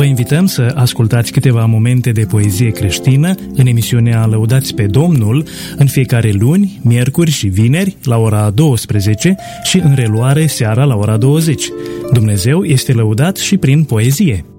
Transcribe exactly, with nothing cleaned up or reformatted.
Vă invităm să ascultați câteva momente de poezie creștină în emisiunea Lăudați pe Domnul, în fiecare luni, miercuri și vineri la ora douăsprezece și în reluare seara la ora douăzeci. Dumnezeu este lăudat și prin poezie.